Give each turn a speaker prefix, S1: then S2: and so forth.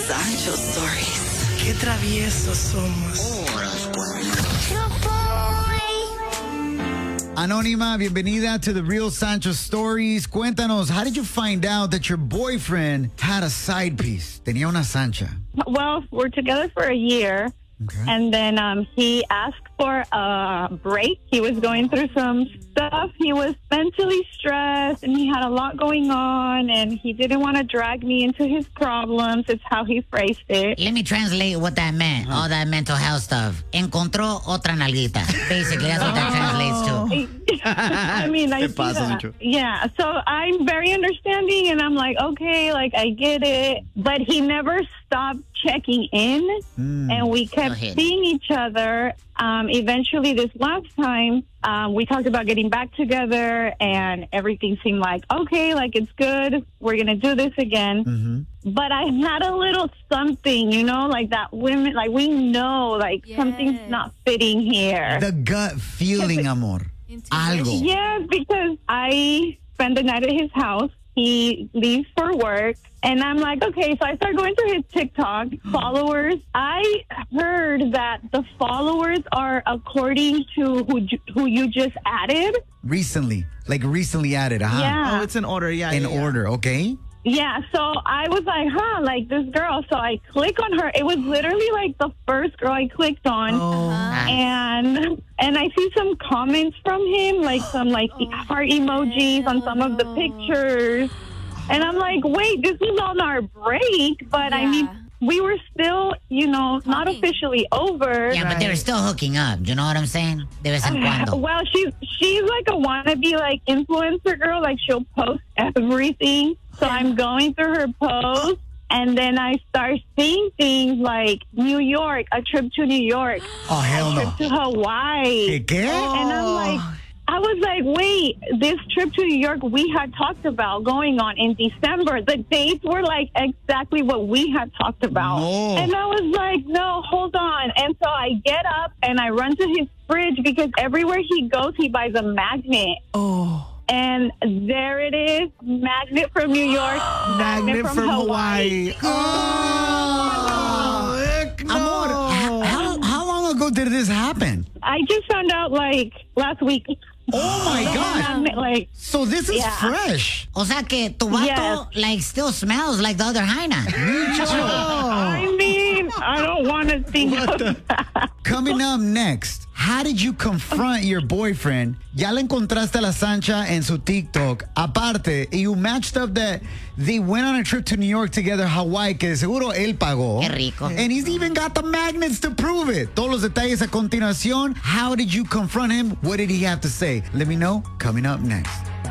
S1: Sancho Stories.
S2: Qué traviesos somos.
S3: Anónima, bienvenida to the Real Sancho Stories. Cuéntanos, how did you find out that your boyfriend had a side piece? Tenía una Sancha.
S4: Well, we're together for a year.
S3: Okay.
S4: And then he asked for a break. He was going through some stuff. He was mentally stressed and he had a lot going on and he didn't want to drag me into his problems. It's how he phrased it.
S5: Let me translate what that meant. All that mental health stuff. Encontró otra nalguita. Basically, that's what that translates to.
S4: I mean, I see that. Yeah, so I'm very understanding and I'm like, okay, like I get it. But he never stopped checking in and we kept seeing each other. Eventually this last time, we talked about getting back together and everything seemed like, okay, like it's good. We're going to do this again.
S3: Mm-hmm.
S4: But I had a little something, you know, like that women, like we know, like something's not fitting here.
S3: The gut feeling, amor. Algo.
S4: Yeah, because I spend the night at his house. He leaves for work. And I'm like, okay, so I start going through his TikTok followers. I heard that the followers are according to who you just added.
S3: Recently added, huh?
S4: Yeah.
S2: Oh, it's in order,
S3: In order, okay?
S4: Yeah, so I was like, like this girl. So I click on her. It was literally like the first girl I clicked on. And I see some comments from him, like some like heart emojis on some of the pictures. And I'm like, wait, this was on our break, but I mean, we were still, you know, not officially over.
S5: Yeah, but they were still hooking up. You know what I'm saying? De vez en cuando.
S4: Well, she's like a wannabe like influencer girl. Like she'll post everything. So I'm going through her posts. And then I start seeing things like New York, a trip to New York.
S3: Oh, hell no.
S4: A trip to Hawaii.
S3: ¿Qué?
S4: And I'm like, I was like, wait, this trip to New York we had talked about going on in December. The dates were like exactly what we had talked about.
S3: No.
S4: And I was like, no, hold on. And so I get up and I run to his fridge because everywhere he goes, he buys a magnet.
S2: Oh.
S4: And there it is, magnet from New York, magnet from Hawaii.
S3: Oh, heck no. Amor, how long ago did this happen?
S4: I just found out like last week.
S3: Oh my God.
S4: Like,
S3: so this is fresh.
S5: O sea que tu vato like still smells like the other hyena.
S4: I mean, I don't want to think of that.
S3: Coming up next, how did you confront your boyfriend? Ya le encontraste la Sancha en su TikTok. Aparte, you matched up that they went on a trip to New York together, Hawaii, que de seguro él pagó.
S5: Qué rico.
S3: And he's even got the magnets to prove it. Todos los detalles a continuación. How did you confront him? What did he have to say? Let me know. Coming up next.